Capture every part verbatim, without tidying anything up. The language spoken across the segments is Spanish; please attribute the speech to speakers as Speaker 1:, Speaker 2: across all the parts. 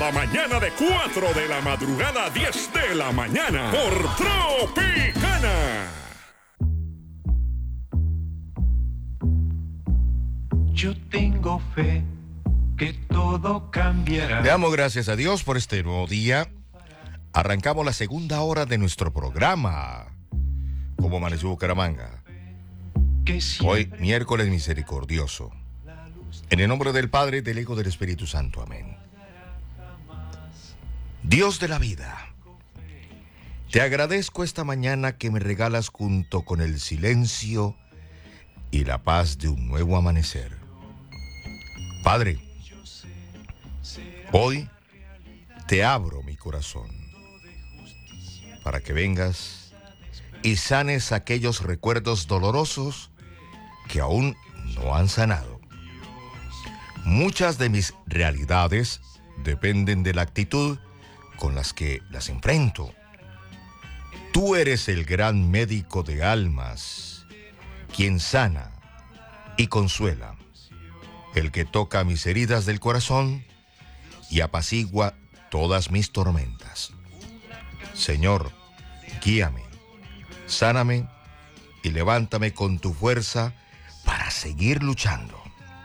Speaker 1: Cada mañana de cuatro de la madrugada a diez de la mañana por Tropicana.
Speaker 2: Yo tengo fe que todo cambiará.
Speaker 3: Le damos gracias a Dios por este nuevo día. Arrancamos la segunda hora de nuestro programa. ¿Cómo amaneció Bucaramanga? Hoy, miércoles misericordioso. En el nombre del Padre, del Hijo y del Espíritu Santo. Amén. Dios de la vida, te agradezco esta mañana que me regalas junto con el silencio y la paz de un nuevo amanecer. Padre, hoy te abro mi corazón para que vengas y sanes aquellos recuerdos dolorosos que aún no han sanado. Muchas de mis realidades dependen de la actitud con las que las enfrento. Tú eres el gran médico de almas, quien sana y consuela, el que toca mis heridas del corazón y apacigua todas mis tormentas. Señor, guíame, sáname y levántame con tu fuerza para seguir luchando.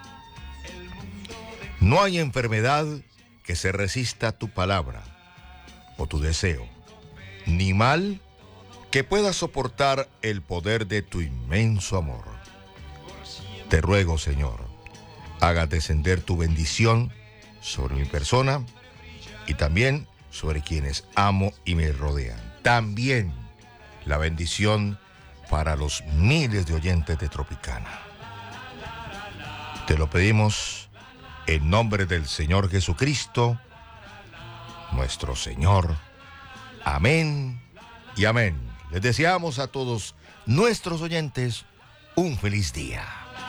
Speaker 3: No hay enfermedad que se resista a tu palabra o tu deseo, ni mal que pueda soportar el poder de tu inmenso amor. Te ruego, Señor, haga descender tu bendición sobre mi persona y también sobre quienes amo y me rodean. También la bendición para los miles de oyentes de Tropicana. Te lo pedimos en nombre del Señor Jesucristo, nuestro Señor. Amén y amén. Les deseamos a todos nuestros oyentes un feliz día.